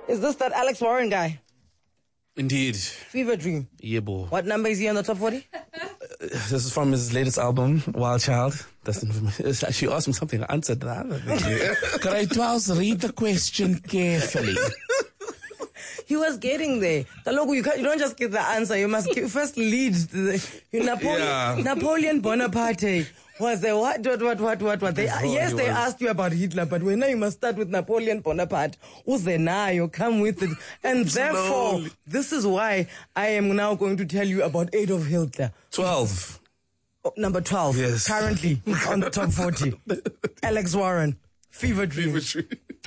Is this that Alex Warren guy? Indeed. Fever Dream. Yeah, boy. What number is he on the top 40? This is from his latest album, Wild Child. That's information. She asked me something. I answered that. Grade 12s, read the question carefully. He was getting there. Talogu, you don't just get the answer. You must first lead. Napoleon Bonaparte was the what? Yes, they asked you about Hitler, but now you must start with Napoleon Bonaparte. Uzenayo, come with it. And therefore, this is why I am now going to tell you about Adolf Hitler. 12. Oh, number 12. Yes. Currently on the top 40. Alex Warren. Fever Dream.